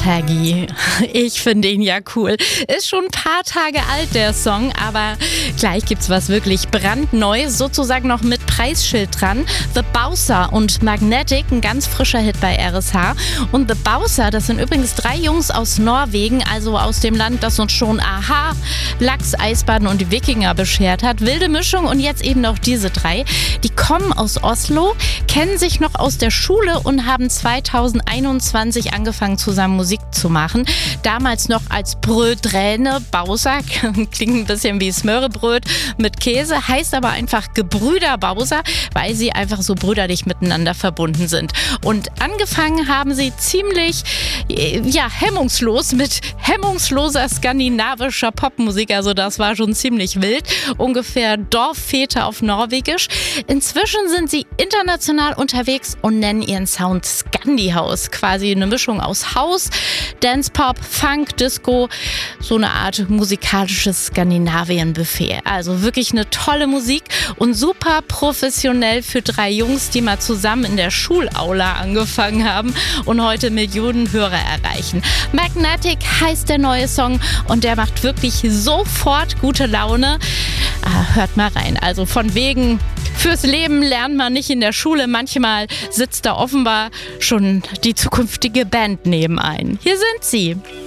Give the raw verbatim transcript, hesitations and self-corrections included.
Shaggy. Ich finde ihn ja cool. Ist schon ein paar Tage alt, der Song, aber gleich gibt's was wirklich brandneues, sozusagen noch mit Preisschild dran. The Bowser und Magnetic, ein ganz frischer Hit bei R S H. Und The Bowser, das sind übrigens drei Jungs aus Norwegen, also aus dem Land, das uns schon Aha, Lachs, Eisbaden und die Wikinger beschert hat. Wilde Mischung und jetzt eben noch diese drei. Die kommen aus Oslo, kennen sich noch aus der Schule und haben zweitausendeinundzwanzig angefangen, zusammen Musik zu machen. Damals noch als Brödräne Bowser, klingt ein bisschen wie Smörrebröt mit Käse, heißt aber einfach Gebrüder Bowser, weil sie einfach so brüderlich miteinander verbunden sind. Und angefangen haben sie ziemlich, ja, hemmungslos mit hemmungsloser skandinavischer Popmusik, also das war schon ziemlich wild, ungefähr Dorffete auf Norwegisch. Inzwischen sind sie international unterwegs und nennen ihren Sound Scandi House, quasi eine Mischung aus House, Dance Pop, Funk, Disco, so eine Art musikalisches Skandinavien-Buffet. Also wirklich eine tolle Musik und super professionell für drei Jungs, die mal zusammen in der Schulaula angefangen haben und heute Millionen Hörer erreichen. Magnetic heißt der neue Song und der macht wirklich sofort gute Laune. Ah, hört mal rein. Also von wegen, fürs Leben lernt man nicht in der Schule. Manchmal sitzt da offenbar schon die zukünftige Band neben ein. Hier sind sie.